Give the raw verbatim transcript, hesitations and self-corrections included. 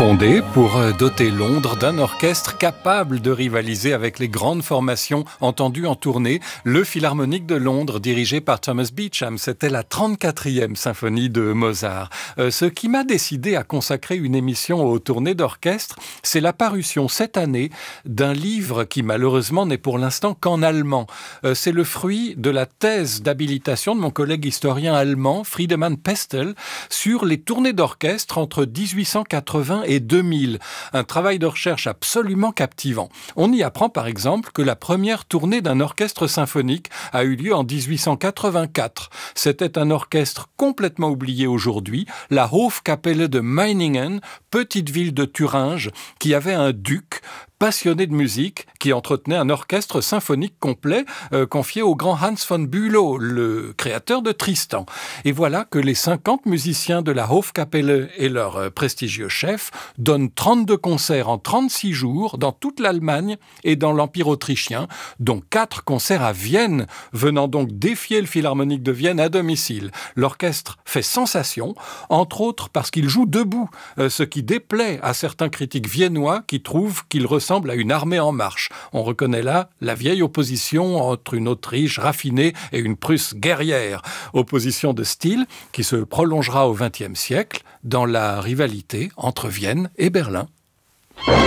Fondé pour doter Londres d'un orchestre capable de rivaliser avec les grandes formations entendues en tournée, le Philharmonique de Londres, dirigé par Thomas Beecham. C'était la trente-quatrième symphonie de Mozart. Euh, ce qui m'a décidé à consacrer une émission aux tournées d'orchestre, c'est la parution cette année d'un livre qui malheureusement n'est pour l'instant qu'en allemand. Euh, c'est le fruit de la thèse d'habilitation de mon collègue historien allemand, Friedemann Pestel, sur les tournées d'orchestre entre dix-huit cent quatre-vingts et deux mille. Un travail de recherche absolument captivant. On y apprend par exemple que la première tournée d'un orchestre symphonique a eu lieu en dix-huit cent quatre-vingt-quatre. C'était un orchestre complètement oublié aujourd'hui, la Hofkapelle de Meiningen, petite ville de Thuringe, qui avait un duc passionné de musique qui entretenait un orchestre symphonique complet euh, confié au grand Hans von Bülow, le créateur de Tristan. Et voilà que les cinquante musiciens de la Hofkapelle et leur euh, prestigieux chef donnent trente-deux concerts en trente-six jours dans toute l'Allemagne et dans l'Empire autrichien, dont quatre concerts à Vienne, venant donc défier le Philharmonique de Vienne à domicile. L'orchestre fait sensation, entre autres parce qu'il joue debout, euh, ce qui déplaît à certains critiques viennois qui trouvent qu'il ressemble à une armée en marche. On reconnaît là la vieille opposition entre une Autriche raffinée et une Prusse guerrière. Opposition de style qui se prolongera au vingtième siècle dans la rivalité entre Vienne et Berlin.